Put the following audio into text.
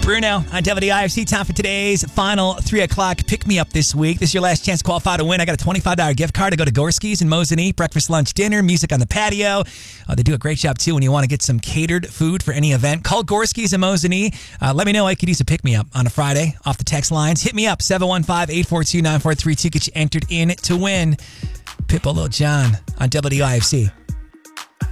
Bruno on WIFC. Time for today's final 3 o'clock pick-me-up this week. This is your last chance to qualify to win. I got a $25 gift card to go to Gorski's in Mosinee. Breakfast, lunch, dinner, music on the patio. They do a great job, too, when you want to get some catered food for any event. Call Gorski's in Mosinee. Let me know I could use a pick-me-up on a Friday off the text lines. Hit me up, 715-842-9432. Get you entered in to win. Pitbull Lil Jon on WIFC.